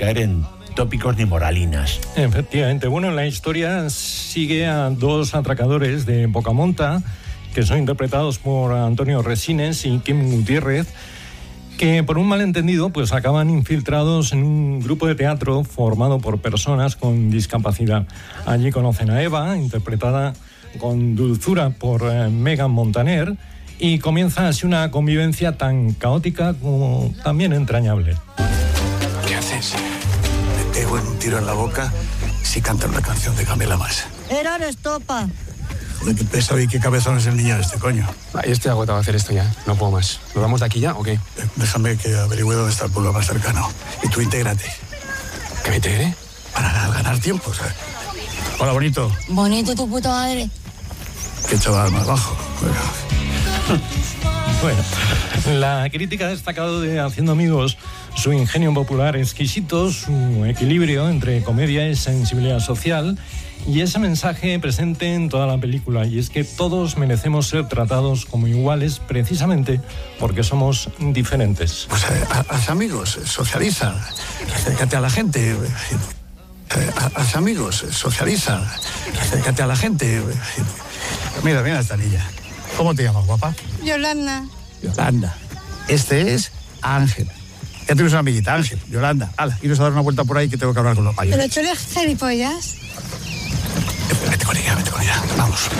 caer en tópicos ni moralinas. Efectivamente. Bueno, la historia sigue a dos atracadores de Bocamonta, que son interpretados por Antonio Resines y Kim Gutiérrez, que por un malentendido pues acaban infiltrados en un grupo de teatro formado por personas con discapacidad. Allí conocen a Eva, interpretada con dulzura por Megan Montaner, y comienza así una convivencia tan caótica como también entrañable. ¿Qué haces? Me pego en un tiro en la boca si cantan una canción de Camela Más. Era estopa. Joder, qué peso y qué cabezón es el niño este, coño. Yo estoy agotado de hacer esto ya, no puedo más. ¿Nos vamos de aquí ya o qué? Déjame que averigüe dónde está el pueblo más cercano. Y tú intégrate. ¿Que me integre? Para ganar tiempo, ¿sabes? Hola, bonito. Bonito tu puta madre. Qué chaval más bajo. Bueno, la crítica ha destacado de Haciendo Amigos su ingenio popular exquisito, su equilibrio entre comedia y sensibilidad social, y ese mensaje presente en toda la película, y es que todos merecemos ser tratados como iguales precisamente porque somos diferentes. Pues haz amigos, socializa, acércate a la gente. Haz amigos, socializa, acércate a la gente. Mira esta niña. ¿Cómo te llamas, guapa? Yolanda. Yolanda. Este es Ángel. Ya tienes una amiguita, Ángel. Yolanda. Hala, iros a dar una vuelta por ahí que tengo que hablar con los mayores. ¿Pero tú eres gilipollas? Vete con ella. Vamos.